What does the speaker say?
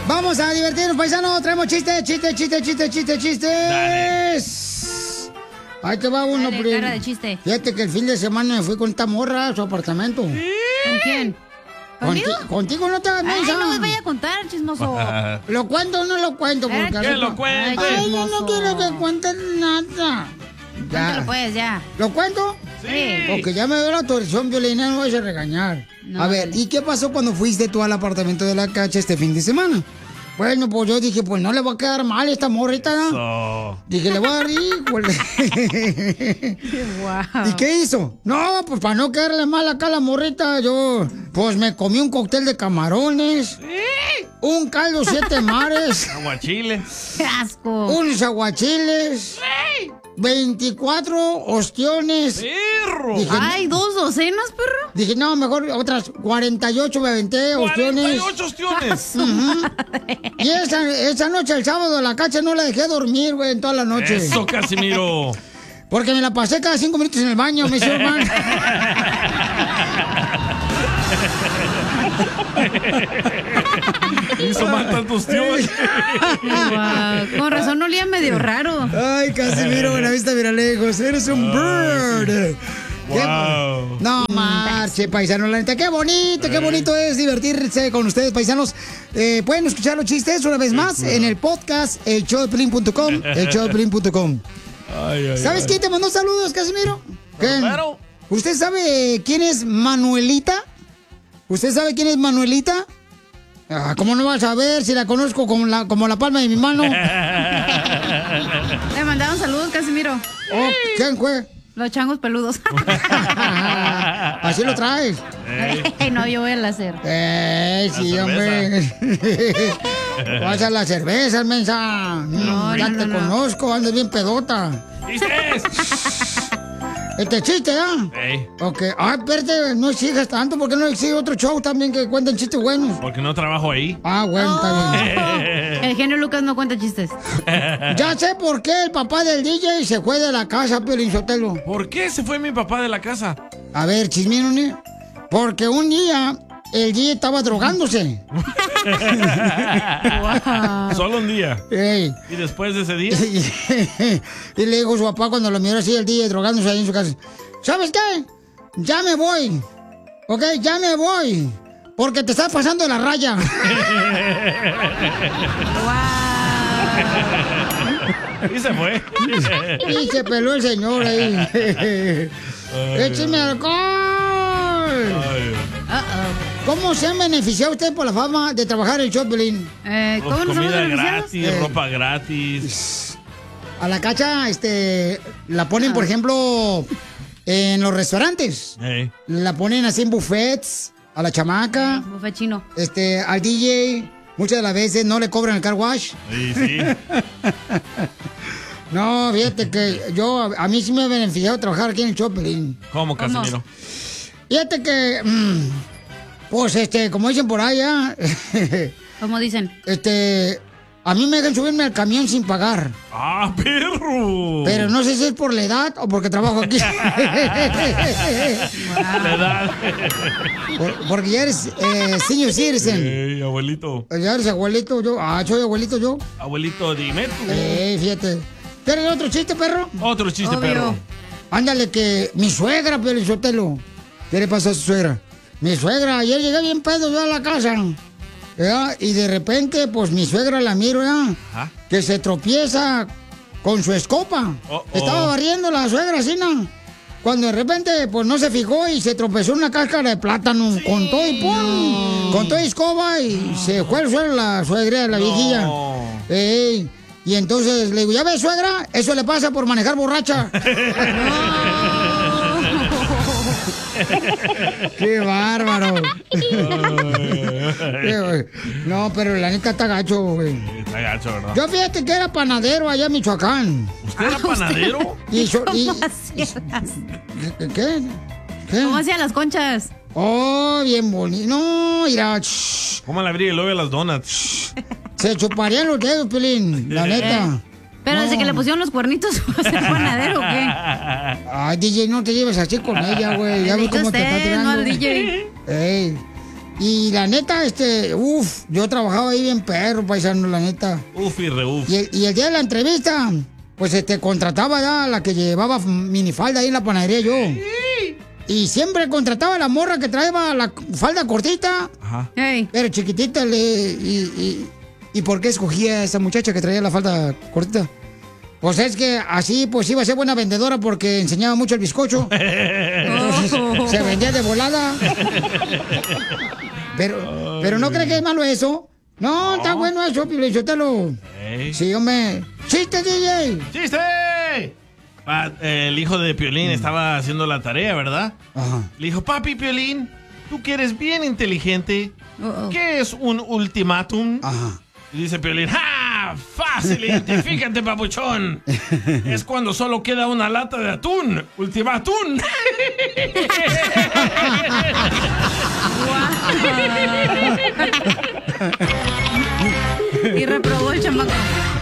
Vamos a divertirnos, paisanos. Traemos chistes. Dale. Ahí te va uno, Dale, cara de chiste. Fíjate que el fin de semana me fui con esta morra a su apartamento. ¿Con quién? ¿Conmigo? Contigo no te hagas mensa. Ay, no me vaya a contar, chismoso. ¿Lo cuento o no lo cuento? ¿Qué lo cuento? Ay, yo no quiero que cuentes nada. Cuéntalo pues, ya. ¿Lo cuento? Sí. Porque ya me dio la autorización, Violina, no vayas a regañar. No, a ver, ¿y qué pasó cuando fuiste tú al apartamento de la Cacha este fin de semana? Bueno, pues yo dije, pues no le va a quedar mal esta morrita, ¿no? Dije, le voy a dar híjole. Wow. ¿Y qué hizo? No, pues para no quedarle mal acá a la morrita, yo pues me comí un cóctel de camarones, un caldo 7 mares, Aguachiles. ¡Qué asco! unos aguachiles, 24 ostiones. ¡Perro! Dije, ¡Ay, 2 docenas, perro! Dije, no, mejor otras 48 me aventé, ostiones. 48 ostiones. Y esa noche, el sábado, la Cacha no la dejé dormir, güey, en toda la noche. Eso, Casimiro. Porque me la pasé cada 5 minutos en el baño, me hizo hermano. Hizo mal tantos tíos. Wow. Con razón olía medio raro. Ay, Casimiro, buena vista, mira lejos. Eres un bird. Wow. No marche, paisano, la neta, qué bonito es divertirse con ustedes, paisanos. Pueden escuchar los chistes una vez más en el podcast, elshowdepiolín.com, elshowdepiolín.com. ¿Sabes quién te mandó saludos, Casimiro? Claro. ¿Usted sabe quién es Manuelita? ¿Usted sabe quién es Manuelita? ¿Cómo no vas a ver si la conozco como la palma de mi mano? Le mandaron saludos, Casimiro. Oh, ¿quién fue? Los changos peludos. Así lo traes. No, yo voy a hacer. Sí, hombre. Vas a la cerveza, mensa. Ya te conozco, andas bien pedota. ¡Chistes! Este chiste, ¿ah? Ok. Ay, espérate, no exigas tanto, porque no exige otro show también que cuenten chistes buenos. Porque no trabajo ahí. Bueno, está bien. El genio Lucas no cuenta chistes. Ya sé por qué el papá del DJ se fue de la casa, Piolín Sotelo. ¿Por qué se fue mi papá de la casa? A ver, chismino, porque un día el DJ estaba drogándose. Wow. Solo un día. Ey. ¿Y después de ese día? Y le dijo su papá cuando lo miró así el DJ drogándose ahí en su casa: ¿sabes qué? Ya me voy. Ok, ya me voy. Porque te estás pasando la raya. Y se fue. Y se peló el señor ahí. ¡Écheme alcohol! ¿Cómo se han beneficiado usted por la fama de trabajar en Choplin? ¿Cómo nos hemos Comida beneficiado? gratis, ropa gratis. A la Cacha, la ponen, por ejemplo, en los restaurantes. La ponen así en buffets, a la chamaca. Buffet chino. Al DJ, muchas de las veces no le cobran el car wash. Sí. No, fíjate que a mí sí me ha beneficiado trabajar aquí en el Choplin. ¿Cómo, Casimiro? Fíjate que, pues, como dicen por allá. ¿Cómo dicen? A mí me dejan subirme al camión sin pagar. ¡Ah, perro! Pero no sé si es por la edad o porque trabajo aquí. La edad. Porque ya eres senior citizen. Abuelito. Ya eres abuelito yo. Soy abuelito yo. Abuelito, dime tú. Fíjate. ¿Tienes otro chiste, perro? Otro chiste, perro. Ándale, que mi suegra, Piolín Sotelo. ¿Qué le pasó a su suegra? Mi suegra, ayer llegué bien pedo yo a la casa. ¿Verdad? Y de repente, pues mi suegra la miro, ¿verdad? Que se tropieza con su escoba. Estaba barriendo la suegra así, ¿no? Cuando de repente, pues no se fijó y se tropezó en una cáscara de plátano. Con todo y ¡pum! Con todo y escoba y se fue al suelo la suegra, la viejilla. Y entonces le digo, ¿ya ves, suegra? Eso le pasa por manejar borracha. ¡Qué bárbaro! No, pero la neta está gacho, güey. Está gacho, ¿verdad? Yo fíjate que era panadero allá en Michoacán. ¿Usted era panadero? ¿Qué? ¿Cómo hacían las conchas? Oh, bien bonito. No, mira. ¿Cómo le abrí el hoyo a las donuts? Se chuparían los dedos, Pelín, la neta. Pero desde que le pusieron los cuernitos, ¿va a ser panadero o qué? Ay, DJ, no te lleves así con ella, güey. Ya ves cómo te está tirando. No al DJ. Y la neta, yo trabajaba ahí bien perro, paisano, la neta. Uf y reuf. Y el día de la entrevista, pues contrataba ya a la que llevaba minifalda ahí en la panadería yo. Y siempre contrataba a la morra que traía la falda cortita. Ajá. Pero chiquitita. ¿Y por qué escogía a esa muchacha que traía la falda cortita? Pues es que así pues iba a ser buena vendedora porque enseñaba mucho el bizcocho. Entonces, se vendía de volada. Pero ¿no cree que es malo eso? No, está bueno eso, Piolichotelo. Sí, hombre. ¡Chiste, DJ! ¡Chiste! El hijo de Piolín estaba haciendo la tarea, ¿verdad? Ajá. Le dijo, papi Piolín, tú que eres bien inteligente, ¿qué es un ultimátum? Ajá. Y dice Piolín, ¡ja! ¡Fácil! Identifícate, papuchón. Es cuando solo queda una lata de atún. ¡Ultimátum! Y reprobó el chamaco.